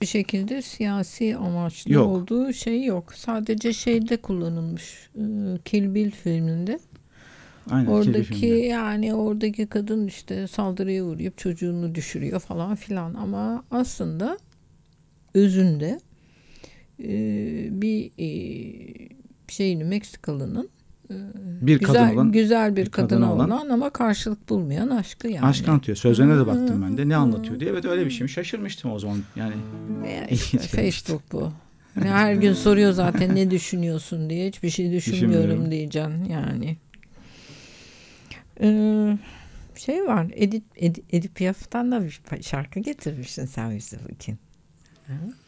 hiçbir şekilde siyasi amaçlı Yok. olduğu şey yok. Sadece şeyde kullanılmış. Kill Bill filminde. Aynen, Kill Bill Oradaki filminde. yani oradaki kadın işte saldırıya uğrayıp çocuğunu düşürüyor falan filan ama aslında özünde bir şeyini Meksikalı'nın Bir kadın güzel olan, güzel bir bir kadına kadına olan olan ama karşılık bulmayan aşkı aşk yani. anlatıyor. Sözlerine de baktım ben de. Ne anlatıyor diye. Evet, öyle bir şeymiş. Şaşırmıştım o zaman. Yani Ya işte ilginç gelmişti. Facebook bu. Her gün soruyor zaten ne düşünüyorsun diye. Hiçbir şey düşünmüyorum Düşünmüyorum. diyeceksin yani. Ee, Şey var. Edith Piaf'tan da bir şarkı getirmişsin sen bize bakayım. Ha?